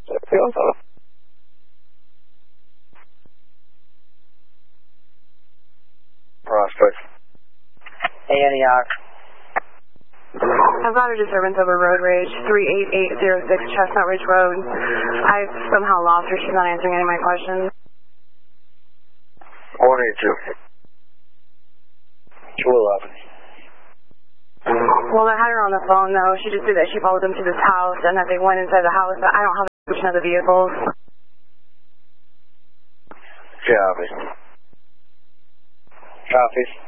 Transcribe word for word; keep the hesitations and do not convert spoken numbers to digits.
Prospect. Hey, Antioch. I've got a disturbance over road rage, three eight eight zero six Chestnut Ridge Road. I've somehow lost her. She's not answering any of my questions. one eight two. two eleven. Well, I had her on the phone, though. She just said that she followed them to this house and that they went inside the house, but I don't have the description of the vehicles. Copy. Copy.